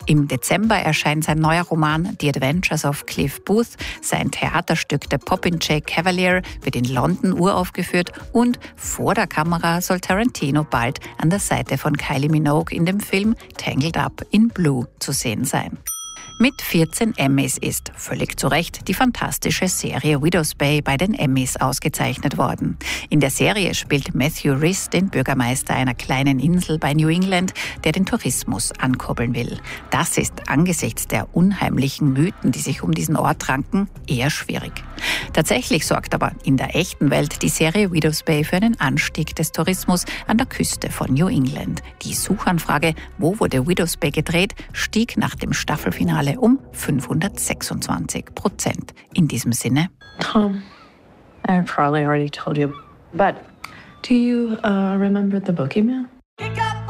Im Dezember erscheint sein neuer Roman The Adventures of Cliff Booth. Sein Theaterstück The Popinjay Cavalier wird in London uraufgeführt und vor der Kamera soll Tarantino bald an der Seite von Kylie Minogue in dem Film Tangled Up in Blue zu sehen sein. Mit 14 Emmys ist, völlig zu Recht, die fantastische Serie Widow's Bay bei den Emmys ausgezeichnet worden. In der Serie spielt Matthew Rhys den Bürgermeister einer kleinen Insel bei New England, der den Tourismus ankurbeln will. Das ist angesichts der unheimlichen Mythen, die sich um diesen Ort ranken, eher schwierig. Tatsächlich sorgt aber in der echten Welt die Serie Widow's Bay für einen Anstieg des Tourismus an der Küste von New England. Die Suchanfrage, wo wurde Widow's Bay gedreht, stieg nach dem Staffelfinale um 526%. In diesem Sinne. Tom, I probably already told you, but do you remember the boogeyman?